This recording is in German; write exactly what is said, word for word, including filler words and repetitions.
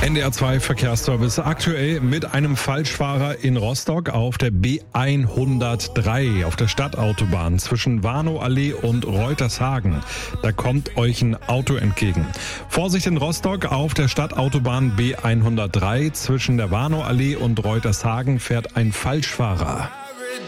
N D R zwei Verkehrsservice aktuell mit einem Falschfahrer in Rostock auf der B hundertdrei auf der Stadtautobahn zwischen Warnow-Allee und Reutershagen. Da kommt euch ein Auto entgegen. Vorsicht in Rostock auf der Stadtautobahn B hundertdrei zwischen der Warnow-Allee und Reutershagen fährt ein Falschfahrer.